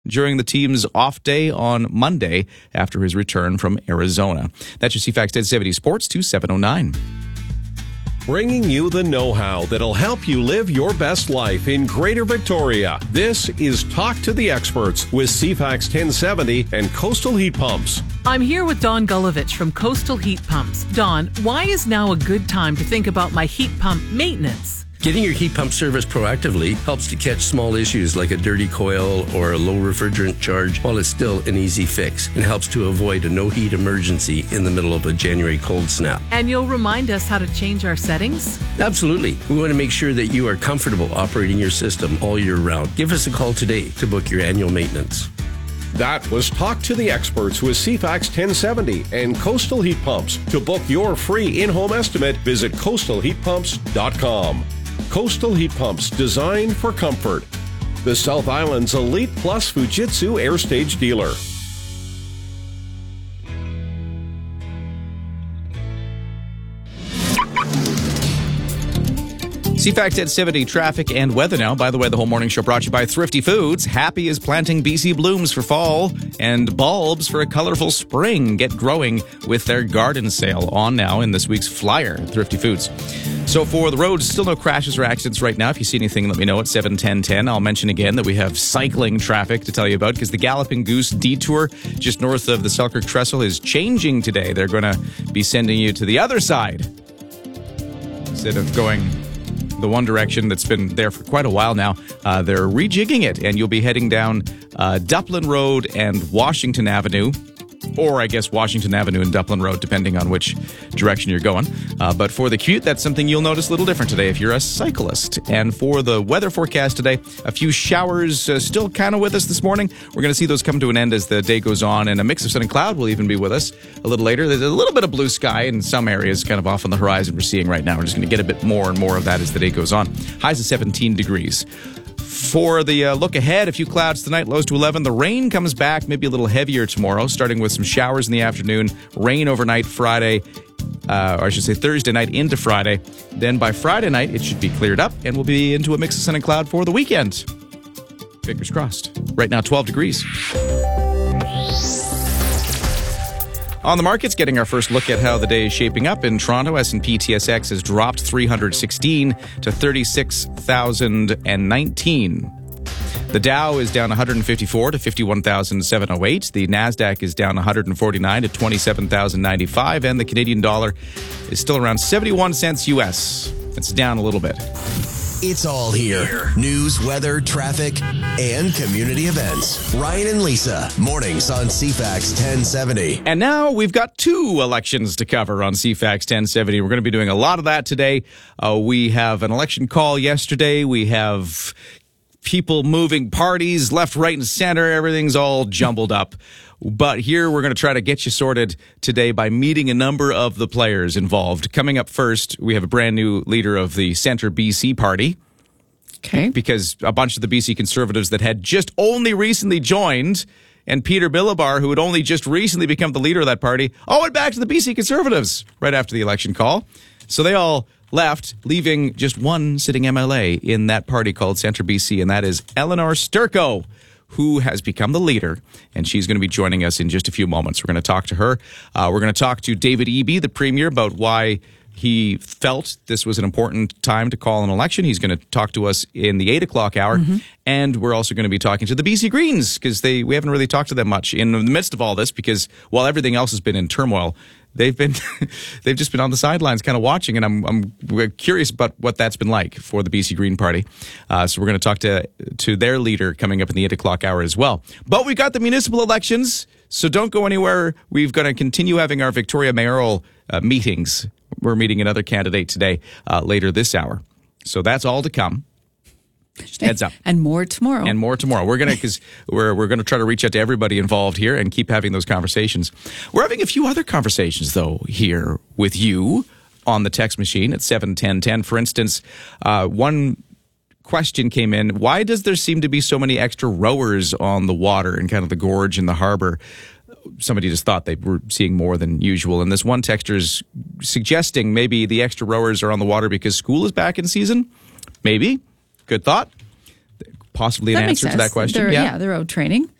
during the team's off day on Monday after his return from Arizona. That's your CFAX 1070 Sports to 7:09. Bringing you the know-how that'll help you live your best life in Greater Victoria. This is Talk to the Experts with CFAX 1070 and Coastal Heat Pumps. I'm here with Don Gulovich from Coastal Heat Pumps. Don, why is now a good time to think about my heat pump maintenance? Getting your heat pump serviced proactively helps to catch small issues like a dirty coil or a low refrigerant charge while it's still an easy fix, and helps to avoid a no-heat emergency in the middle of a January cold snap. And you'll remind us how to change our settings? Absolutely. We want to make sure that you are comfortable operating your system all year round. Give us a call today to book your annual maintenance. That was Talk to the Experts with CFAX 1070 and Coastal Heat Pumps. To book your free in-home estimate, visit coastalheatpumps.com. Coastal Heat Pumps, designed for comfort. The South Island's Elite Plus Fujitsu Air Stage dealer. CFAX 1070 traffic and weather now. By the way, the whole morning show brought to you by Thrifty Foods. Happy is planting BC blooms for fall and bulbs for a colorful spring. Get growing with their garden sale on now in this week's flyer, Thrifty Foods. So for the roads, still no crashes or accidents right now. If you see anything, let me know at 7:10:10. I'll mention again that we have cycling traffic to tell you about because the Galloping Goose detour just north of the Selkirk Trestle is changing today. They're going to be sending you to the other side instead of going the one direction that's been there for quite a while now. They're rejigging it, and you'll be heading down Duplin Road and Washington Avenue, or I guess Washington Avenue and Duplin Road, depending on which direction you're going. But for the commute, that's something you'll notice a little different today if you're a cyclist. And for the weather forecast today, a few showers still kind of with us this morning. We're going to see those come to an end as the day goes on, and a mix of sun and cloud will even be with us a little later. There's a little bit of blue sky in some areas kind of off on the horizon we're seeing right now. We're just going to get a bit more and more of that as the day goes on. Highs of 17 degrees. For the look ahead, a few clouds tonight, lows to 11. The rain comes back, maybe a little heavier tomorrow, starting with some showers in the afternoon, rain overnight Friday, or I should say Thursday night into Friday. Then by Friday night, it should be cleared up, and we'll be into a mix of sun and cloud for the weekend. Fingers crossed. Right now, 12 degrees. On the markets, getting our first look at how the day is shaping up. In Toronto, S&P TSX has dropped 316 to 36,019. The Dow is down 154 to 51,708. The Nasdaq is down 149 to 27,095. And the Canadian dollar is still around 71 cents US. It's down a little bit. It's all here. News, weather, traffic, and community events. Ryan and Lisa, mornings on CFAX 1070. And now we've got two elections to cover on CFAX 1070. We're going to be doing a lot of that today. We have an election call yesterday. We have people moving parties left, right, and center. Everything's all jumbled up. But here we're going to try to get you sorted today by meeting a number of the players involved. Coming up first, we have a brand new leader of the Centre BC party. Okay. Because a bunch of the BC Conservatives that had just only recently joined, and Peter Bilabar, who had only just recently become the leader of that party, all went back to the BC Conservatives right after the election call. So they all left, leaving just one sitting MLA in that party called Centre BC, and that is Eleanor Sturko, who has become the leader, and she's going to be joining us in just a few moments. We're going to talk to her. We're going to talk to David Eby, the Premier, about why he felt this was an important time to call an election. He's going to talk to us in the 8 o'clock hour, and we're also going to be talking to the BC Greens, because we haven't really talked to them much in the midst of all this, because while everything else has been in turmoil, they've just been on the sidelines kind of watching, and I'm curious about what that's been like for the BC Green Party. So we're going to talk to their leader coming up in the 8 o'clock hour as well. But we've got the municipal elections, so don't go anywhere. We've got to continue having our Victoria mayoral meetings. We're meeting another candidate today later this hour. So that's all to come. Just heads up. And more tomorrow. We're gonna we're gonna try to reach out to everybody involved here and keep having those conversations. We're having a few other conversations though here with you on the text machine at 71010. For instance, one question came in: why does there seem to be so many extra rowers on the water in kind of the gorge and the harbor? Somebody just thought they were seeing more than usual. And this one texter is suggesting maybe the extra rowers are on the water because school is back in season. Maybe. Good thought. possibly an answer to that question. They're out training.